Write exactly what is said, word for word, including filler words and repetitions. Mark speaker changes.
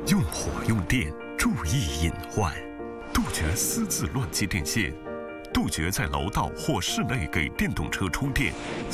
Speaker 1: 用火用电，注意隐患，杜绝私自乱接电线，杜绝在楼道或室内给电动车充电。